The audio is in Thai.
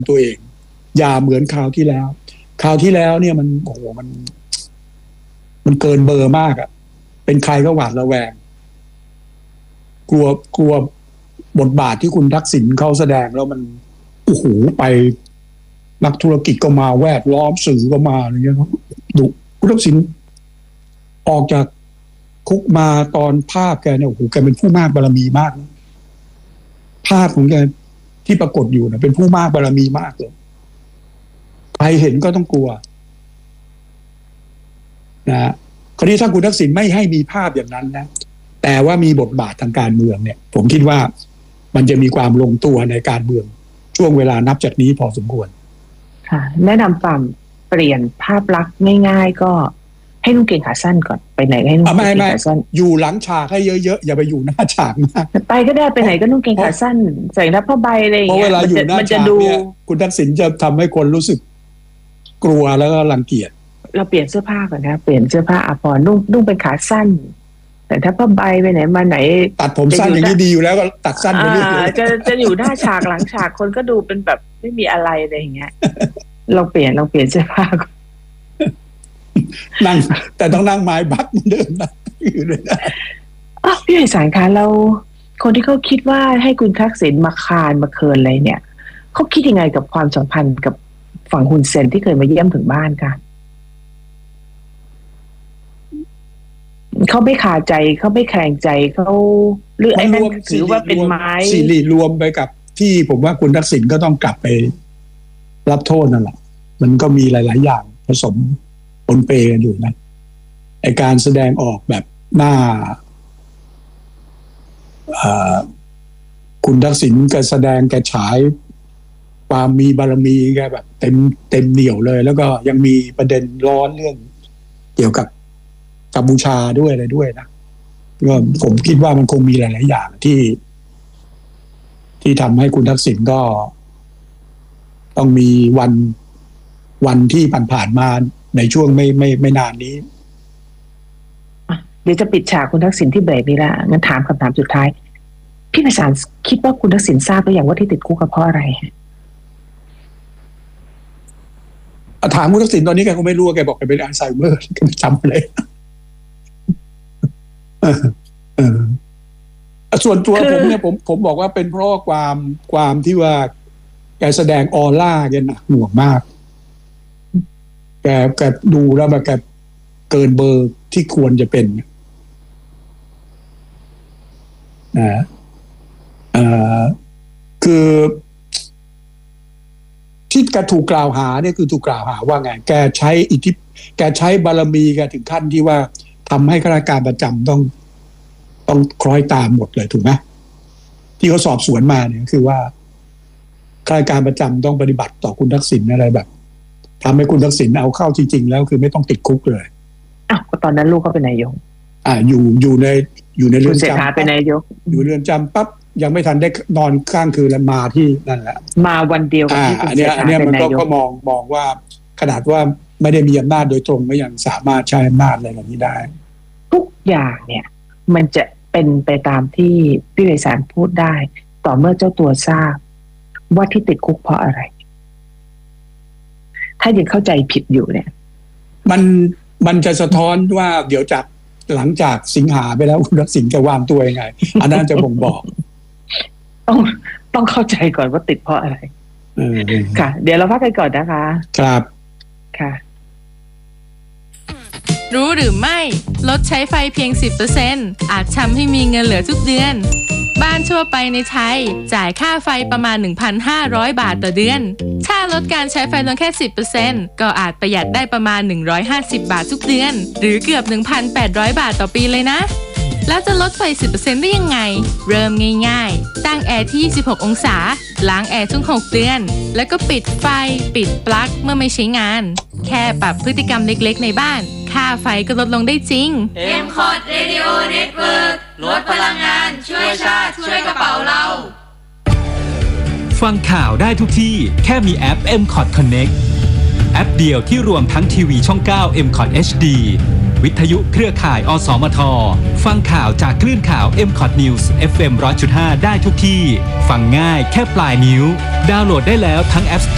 ตัวเองอย่าเหมือนคราวที่แล้วเนี่ยมันโอ้โหมันเกินเบอร์มากอะเป็นใครก็หวาดระแวงกลัวบทบาทที่คุณทักษิณเขาแสดงแล้วมันโอ้โหไปนักธุรกิจก็มาแวดล้อมสื่อก็มาอะไรเงี้ยดุคุณทักษิณออกจากคุกมาตอนภาพแกเนี่ยโอ้โหแกเป็นผู้มากบารมีมากนะภาพของแกที่ปรากฏอยู่นะเป็นผู้มากบารมีมากเลยใครเห็นก็ต้องกลัวนะคราวนี้ถ้าคุณทักษิณไม่ให้มีภาพอย่างนั้นนะแต่ว่ามีบทบาททางการเมืองเนี่ยผมคิดว่ามันจะมีความลงตัวในการเมืองช่วงเวลานับจากนี้พอสมควรค่ะแนะนำฝั่งเปลี่ยนภาพลักษณ์ง่ายๆก็ให้นุ่งเกงขาสั้นก่อนไปไหนให้นุ่งเกงขาสั้นอยู่หลังฉากให้เยอะๆอย่าไปอยู่หน้าฉากมากไปก็ได้ไปไหนก็นุ่งเกงขาสั้นใส่รับผ้าใบอะไรอย่างเงี้ยเพราะเวลาอยู่หน้าฉากเนี่ยคุณทักษิณจะทำให้คนรู้สึกกลัวแล้วก็รังเกียจเราเปลี่ยนเสื้อผ้าก่อนนะเปลี่ยนเสื้อผ้าพอนุ่งเป็นขาสั้นแต่ถ้าผ้าใบไปไหนมาไหนตัดผมสั้นอย่างนี้ดีอยู่แล้วก็ตัดสั้นไปเรื่อยๆจะอยู่หน้าฉากหลังฉากคนก็ดูเป็นแบบไม่มีอะไรอะไรอย่างเงี้ยเราเปลี่ยนเสื้อผ้าก่อนนั่งแต่ต้องนั่งไม้บักเหมือนเดิมนะอยู่เลยนะพี่ไพศาลคะเราคนที่เขาคิดว่าให้คุณทักษิณมาคานมาเคินอะไรเนี่ยเขาคิดยังไงกับความสัมพันธ์กับฝั่งฮุนเซนที่เคยมาเยี่ยมถึงบ้านคะเขาไม่คาใจเขาไม่แข็งใจเขาหรือไอ้นั่นถือว่าเป็นไม้สิริรวมไปกับที่ผมว่าคุณทักษิณก็ต้องกลับไปรับโทษนั่นแหละมันก็มีหลายๆอย่างผสมปนเปกันอยู่นะไอการแสดงออกแบบหน้าคุณทักษิณแกแสดงแกฉายความมีบารมีแกแบบเต็มเหนี่ยวเลยแล้วก็ยังมีประเด็นร้อนเรื่องเกี่ยวกับกัมพูชาด้วยอะไรด้วยนะก็ผมคิดว่ามันคงมีหลายๆอย่างที่ทำให้คุณทักษิณก็ต้องมีวันที่ผ่านมาในช่วงไม่นานนี้เดี๋ยวจะปิดฉากคุณทักษิณที่เบรกนี้ละงั้นถามคำถามสุดท้ายพี่ไพศาลคิดว่าคุณทักษิณทราบหรือยังว่าที่ติดคุกเพราะอะไรถามคุณทักษิณตอนนี้แกคงไม่รู้แกบอกแกเป็นอัลไซเมอร์แกไม่จำเลยส่วนตัวผมเนี่ยผมบอกว่าเป็นเพราะความที่ว่าแกแสดงออร่าแกหนักหน่วงมากแกดูแล้วแบบแกเกินเบอร์ที่ควรจะเป็นคือที่แกถูกกล่าวหาเนี่ยคือถูกกล่าวหาว่าไงแกใช้บารมีแกถึงขั้นที่ว่าทำให้ข้าราชการประจำต้องคล้อยตามหมดเลยถูกไหมที่เขาสอบสวนมาเนี่ยคือว่าข้าราชการประจำต้องปฏิบัติต่อคุณทักษิณอะไรแบบทำให้คุณทักษิณเอาเข้าจริงๆแล้วคือไม่ต้องติดคุกเลยก็ตอนนั้นลูกเขาเป็นนายกอยู่ในเรือนจำเป็นนายกอยู่เรือนจำปั๊บยังไม่ทันได้นอนข้างคืนแล้วมาที่นั่นแหละมาวันเดียวกับที่คุณเศรษฐาเป็นนายกก็มองว่าขนาดว่าไม่ได้มีอำนาจโดยตรงก็ยังสามารถใช้อำนาจอะไรแบบนี้ได้ทุกอย่างเนี่ยมันจะเป็นไปตามที่พี่ไพศาลพูดได้ต่อเมื่อเจ้าตัวทราบว่าที่ติดคุกเพราะอะไรถ้ายังเข้าใจผิดอยู่เนี่ยมันจะสะท้อนว่าเดี๋ยวจากหลังจากสิงหาไปแล้วคุณทักษิณจะวางตัวยังไงอันนั้นจะบ่งบอกต้องเข้าใจก่อนว่าติดเพราะอะไรค่ะเดี๋ยวเราพักกันก่อนนะคะครับค่ะรู้หรือไม่ลดใช้ไฟเพียง 10% อาจทำให้มีเงินเหลือทุกเดือนบ้านทั่วไปในไทยจ่ายค่าไฟประมาณ 1,500 บาทต่อเดือนถ้าลดการใช้ไฟลงแค่ 10% ก็อาจประหยัดได้ประมาณ150 บาททุกเดือนหรือเกือบ 1,800 บาทต่อปีเลยนะแล้วจะลดไฟ 10% ได้ยังไงเริ่มง่ายๆตั้งแอร์ที่26องศาล้างแอร์ทุก6เดือนแล้วก็ปิดไฟปิดปลั๊กเมื่อไม่ใช้งานแค่ปรับพฤติกรรมเล็กๆในบ้านค่าไฟก็ลดลงได้จริง M-Cot Radio Network ลดพลังงานช่วยชาติช่วยกระเป๋าเราฟังข่าวได้ทุกที่แค่มีแอป M-Cot Connect แอปเดียวที่รวมทั้งทีวีช่อง 9 M-Cot HD วิทยุเครือข่ายอสมทฟังข่าวจากคลื่นข่าว M-Cot News FM 100.5 ได้ทุกที่ฟังง่ายแค่ปลายนิ้วดาวน์โหลดได้แล้วทั้ง App Store